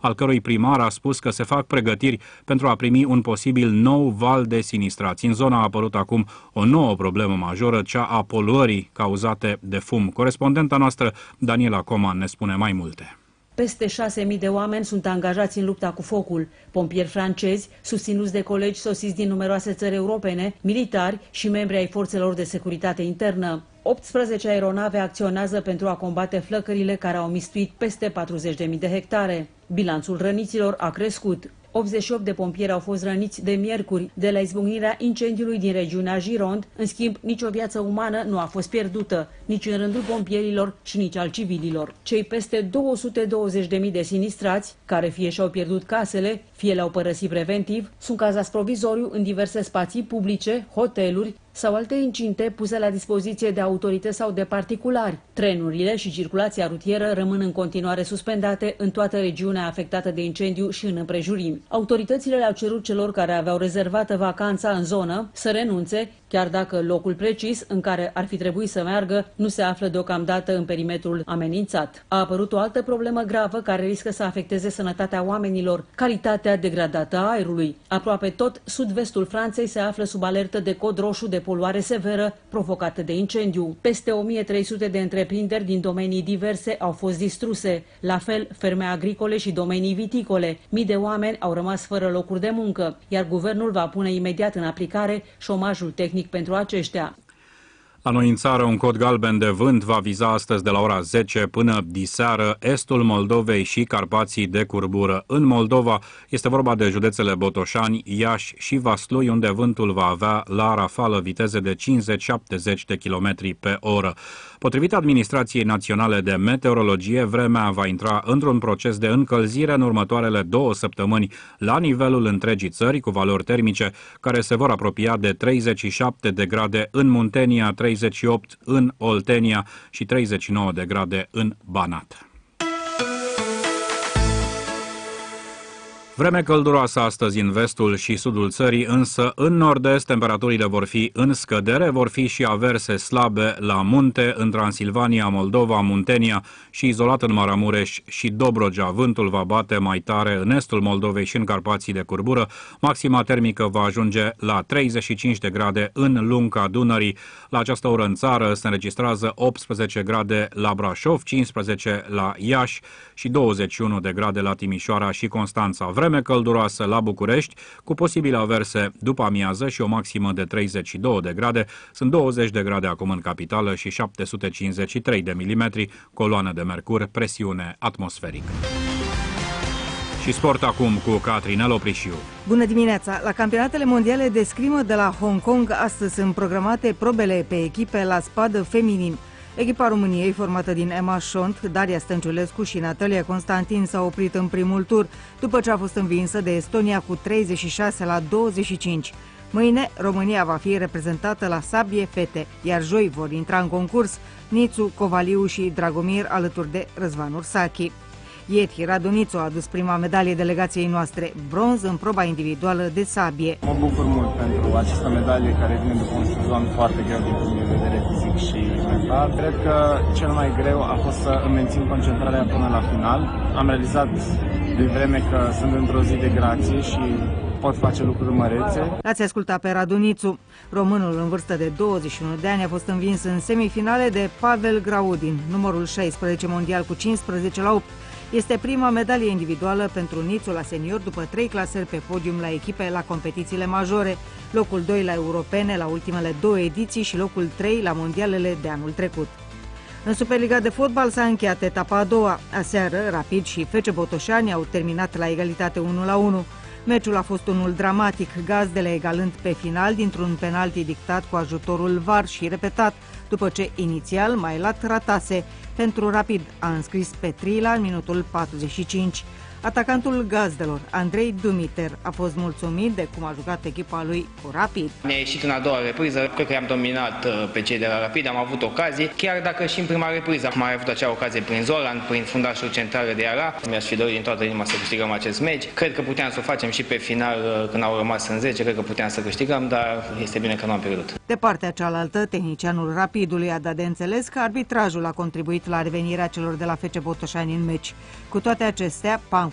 al cărui primar a spus că se fac pregătiri pentru a primi un posibil nou val de sinistrați. În zona a apărut acum o nouă problemă majoră, cea a poluării cauzate de fum. Corespondenta noastră, Daniela Coman, ne spune mai multe. Peste 6.000 de oameni sunt angajați în lupta cu focul. Pompieri francezi, susținuți de colegi sosiți din numeroase țări europene, militari și membri ai forțelor de securitate internă. 18 aeronave acționează pentru a combate flăcările care au mistuit peste 40.000 de hectare. Bilanțul răniților a crescut. 88 de pompieri au fost răniți de miercuri de la izbucnirea incendiului din regiunea Gironde. În schimb, nicio viață umană nu a fost pierdută, nici în rândul pompierilor și nici al civililor. Cei peste 220.000 de sinistrați, care fie și-au pierdut casele, fie le-au părăsit preventiv, sunt cazați provizoriu în diverse spații publice, hoteluri sau alte incinte puse la dispoziție de autorități sau de particulari. Trenurile și circulația rutieră rămân în continuare suspendate în toată regiunea afectată de incendiu și în împrejurimi. Autoritățile le-au cerut celor care aveau rezervată vacanța în zonă să renunțe, chiar dacă locul precis în care ar fi trebuit să meargă nu se află deocamdată în perimetrul amenințat. A apărut o altă problemă gravă care riscă să afecteze sănătatea oamenilor, calitatea degradată a aerului. Aproape tot sud-vestul Franței se află sub alertă de cod roșu de poluare severă provocată de incendiu. Peste 1300 de întreprinderi din domenii diverse au fost distruse, la fel ferme agricole și domenii viticole. Mii de oameni au rămas fără locuri de muncă, iar guvernul va pune imediat în aplicare șomajul tehnic pentru aceștia. La noi în țară, un cod galben de vânt va viza astăzi de la ora 10 până diseară estul Moldovei și Carpații de curbură. În Moldova este vorba de județele Botoșani, Iași și Vaslui, unde vântul va avea la rafală viteze de 50-70 de km pe oră. Potrivit Administrației Naționale de Meteorologie, vremea va intra într-un proces de încălzire în următoarele 2 săptămâni la nivelul întregii țări, cu valori termice care se vor apropia de 37 de grade în Muntenia, 38 în Oltenia și 39 de grade în Banat. Vreme călduroasă astăzi în vestul și sudul țării, însă în nord-est temperaturile vor fi în scădere, vor fi și averse slabe la munte, în Transilvania, Moldova, Muntenia și izolat în Maramureș și Dobrogea. Vântul va bate mai tare în estul Moldovei și în Carpații de curbură. Maxima termică va ajunge la 35 de grade în lunga Dunării. La această oră în țară se înregistrează 18 grade la Brașov, 15 la Iași și 21 de grade la Timișoara și Constanța. Vreme călduroasă la București, cu posibile averse după amiază și o maximă de 32 de grade. Sunt 20 de grade acum în capitală și 753 de milimetri, coloană de mercur, presiune atmosferică. Și sport acum cu Catrinel Oprișiu. Bună dimineața! La campionatele mondiale de scrimă de la Hong Kong astăzi sunt programate probele pe echipe la spadă feminin. Echipa României, formată din Emma Șont, Daria Stănciulescu și Natalia Constantin, s-a oprit în primul tur, după ce a fost învinsă de Estonia cu 36-25. Mâine, România va fi reprezentată la sabie fete, iar joi vor intra în concurs Nițu, Covaliu și Dragomir, alături de Răzvan Ursachi. Ieri, Radonițu a adus prima medalie delegației noastre, bronz în proba individuală de sabie. Mă bucur mult pentru această medalie care vine după un sezon foarte greu din punct de vedere fizic și mental. Cred că cel mai greu a fost să îmi mențin concentrarea până la final. Am realizat de vreme că sunt într-o zi de grație și pot face lucruri mărețe. L-ați ascultat pe Radonițu. Românul în vârstă de 21 de ani a fost învins în semifinale de Pavel Graudin, numărul 16 mondial cu 15-8. Este prima medalie individuală pentru Nițu la senior după 3 clasări pe podium la echipe la competițiile majore, locul 2 la europene la ultimele 2 ediții și locul 3 la mondialele de anul trecut. În Superliga de fotbal s-a încheiat etapa a doua. Aseară, Rapid și FC Botoșani au terminat la egalitate 1-1. Meciul a fost unul dramatic, gazdele egalând pe final dintr-un penalti dictat cu ajutorul VAR și repetat, după ce inițial Mailat ratase. Pentru Rapid a înscris Petrila în minutul 45. Atacantul gazdelor, Andrei Dumiter, a fost mulțumit de cum a jucat echipa lui cu Rapid. Ne-a ieșit în a doua repriză, cred că i-am dominat pe cei de la Rapid, am avut ocazii, chiar dacă și în prima repriză am mai avut acea ocazie prin Zolan, prin fundașul central de Ara. Mi-aș fi dorit din toată inima să câștigăm acest meci. Cred că puteam să o facem și pe final, când au rămas în 10, cred că puteam să câștigăm, dar este bine că nu am pierdut. De partea cealaltă, tehnicianul Rapidului a dat de înțeles că arbitrajul a contribuit la revenirea celor de la FC Botoșani în meci. Cu toate acestea,